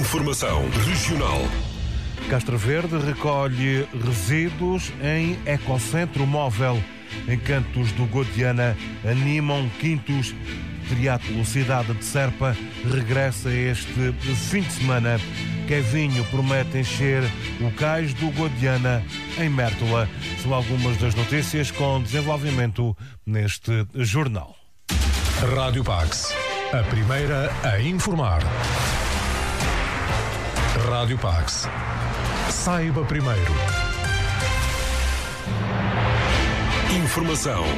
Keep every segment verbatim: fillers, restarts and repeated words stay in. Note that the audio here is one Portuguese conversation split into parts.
Informação regional. Castro Verde recolhe resíduos em ecocentro móvel. Encantos do Godiana animam Quintos. Triatlo Cidade de Serpa regressa este fim de semana. Kevinho promete encher o cais do Godiana em Mértola. São algumas das notícias com desenvolvimento neste jornal. Rádio Pax, a primeira a informar. Rádio Pax. Saiba primeiro. Informação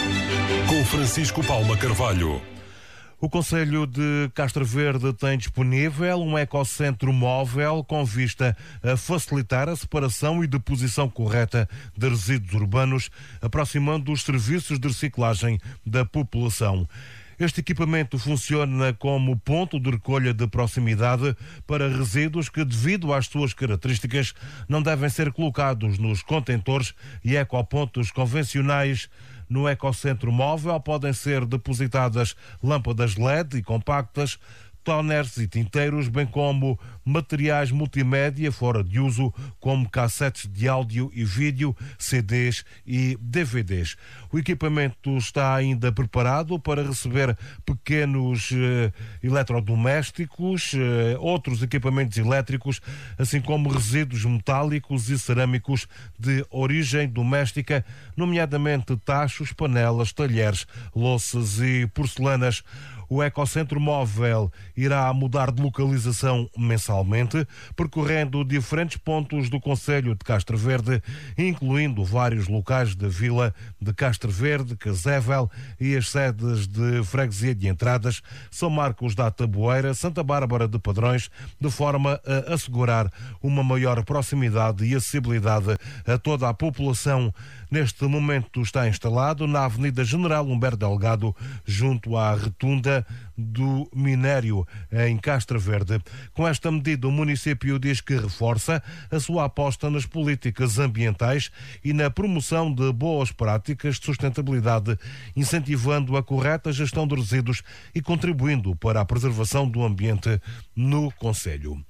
com Francisco Paula Carvalho. O Concelho de Castro Verde tem disponível um ecocentro móvel com vista a facilitar a separação e deposição correta de resíduos urbanos, aproximando os serviços de reciclagem da população. Este equipamento funciona como ponto de recolha de proximidade para resíduos que, devido às suas características, não devem ser colocados nos contentores e ecopontos convencionais. No ecocentro móvel podem ser depositadas lâmpadas L E D e compactas, toners e tinteiros, bem como materiais multimédia fora de uso, como cassetes de áudio e vídeo, C Ds e D V Ds. O equipamento está ainda preparado para receber pequenos eh, eletrodomésticos, eh, outros equipamentos elétricos, assim como resíduos metálicos e cerâmicos de origem doméstica, nomeadamente tachos, panelas, talheres, louças e porcelanas. O ecocentro móvel irá mudar de localização mensalmente, percorrendo diferentes pontos do Concelho de Castro Verde, incluindo vários locais da vila de Castro Verde, Casével e as sedes de freguesia de entradas, São Marcos da Taboeira, Santa Bárbara de Padrões, de forma a assegurar uma maior proximidade e acessibilidade a toda a população. Neste momento está instalado na Avenida General Humberto Delgado, junto à Retunda do Minério, em Castro Verde. Com esta medida, o município diz que reforça a sua aposta nas políticas ambientais e na promoção de boas práticas de sustentabilidade, incentivando a correta gestão de resíduos e contribuindo para a preservação do ambiente no concelho.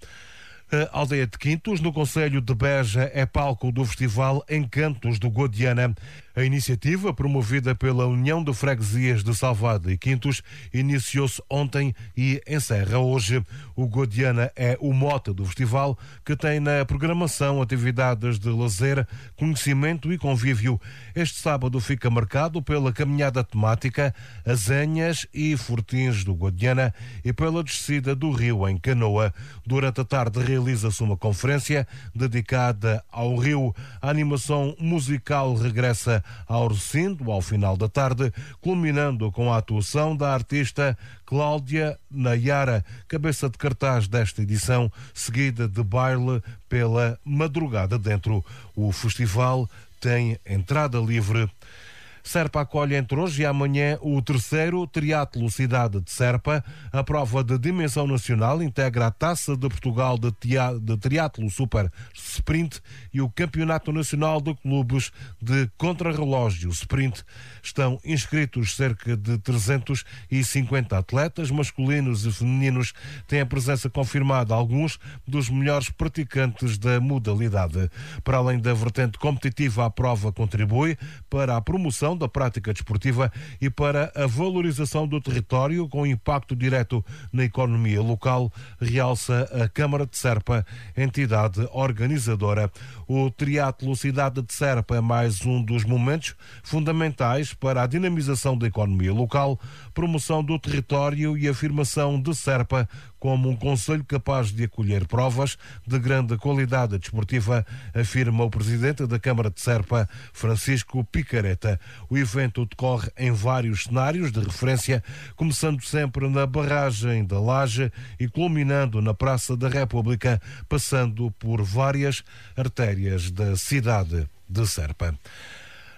A aldeia de Quintos, no Concelho de Beja, é palco do festival Encantos do Godiana. A iniciativa, promovida pela União de Freguesias de Salvado e Quintos, iniciou-se ontem e encerra hoje. O Godiana é o mote do festival, que tem na programação atividades de lazer, conhecimento e convívio. Este sábado fica marcado pela caminhada temática Azenhas e Fortins do Godiana e pela descida do rio em canoa. Durante a tarde realiza-se uma conferência dedicada ao rio. A animação musical regressa ao recinto ao final da tarde, culminando com a atuação da artista Cláudia Nayara, cabeça de cartaz desta edição, seguida de baile pela madrugada dentro. O festival tem entrada livre. Serpa acolhe entre hoje e amanhã o terceiro Triatlo Cidade de Serpa. A prova de dimensão nacional integra a Taça de Portugal de, tia, de Triatlo Super Sprint e o Campeonato Nacional de Clubes de Contrarrelógio Sprint. Estão inscritos cerca de trezentos e cinquenta atletas, masculinos e femininos. Têm a presença confirmada alguns dos melhores praticantes da modalidade. Para além da vertente competitiva, a prova contribui para a promoção da prática desportiva e para a valorização do território com impacto direto na economia local, realça a Câmara de Serpa, entidade organizadora. O Triatlo Cidade de Serpa é mais um dos momentos fundamentais para a dinamização da economia local, promoção do território e afirmação de Serpa como um concelho capaz de acolher provas de grande qualidade desportiva, afirma o presidente da Câmara de Serpa, Francisco Picareta. O evento decorre em vários cenários de referência, começando sempre na barragem da Laje e culminando na Praça da República, passando por várias artérias da cidade de Serpa.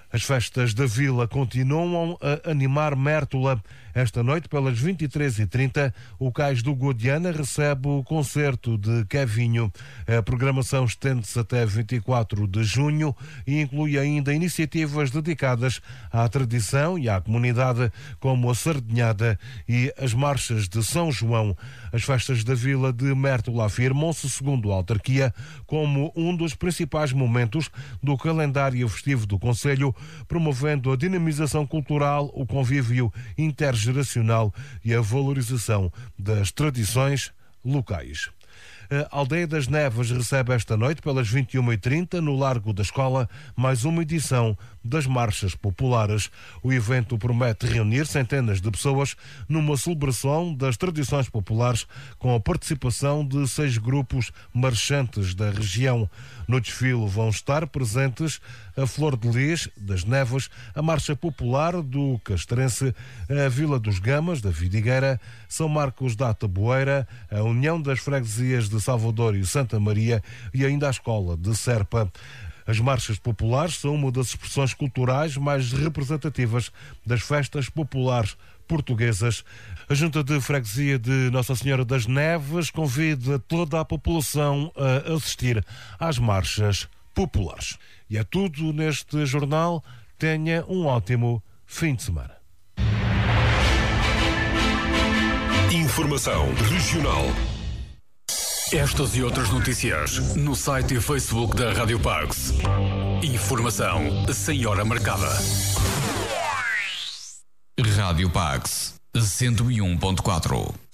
As festas da Vila continuam a animar Mértola. Esta noite, pelas vinte e três e trinta, o Cais do Guadiana recebe o concerto de Kevinho. A programação estende-se até vinte e quatro de junho e inclui ainda iniciativas dedicadas à tradição e à comunidade, como a Sardinhada e as marchas de São João. As festas da Vila de Mértola afirmam-se, segundo a autarquia, como um dos principais momentos do calendário festivo do concelho, promovendo a dinamização cultural, o convívio intergeracional e a valorização das tradições locais. A Aldeia das Neves recebe esta noite, pelas vinte e uma e trinta, no Largo da Escola, mais uma edição das Marchas Populares. O evento promete reunir centenas de pessoas numa celebração das tradições populares, com a participação de seis grupos marchantes da região. No desfile vão estar presentes a Flor de Lis das Neves, a Marcha Popular do Castrense, a Vila dos Gamas da Vidigueira, São Marcos da Taboeira, a União das Freguesias de Salvador e Santa Maria e ainda a Escola de Serpa. As marchas populares são uma das expressões culturais mais representativas das festas populares portuguesas. A Junta de Freguesia de Nossa Senhora das Neves convida toda a população a assistir às marchas populares. E é tudo neste jornal. Tenha um ótimo fim de semana. Informação regional. Estas e outras notícias no site e Facebook da Rádio Pax. Informação sem hora marcada. Rádio Pax cento e um ponto quatro.